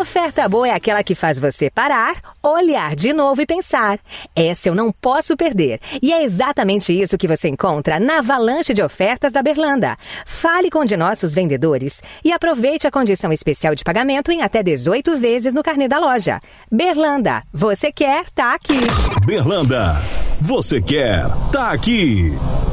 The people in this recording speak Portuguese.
Oferta boa é aquela que faz você parar, olhar de novo e pensar. Essa eu não posso perder. E é exatamente isso que você encontra na avalanche de ofertas da Berlanda. Fale com um de nossos vendedores e aproveite a condição especial de pagamento em até 18 vezes no carnê da loja. Berlanda, você quer, tá aqui. Berlanda, você quer, tá aqui.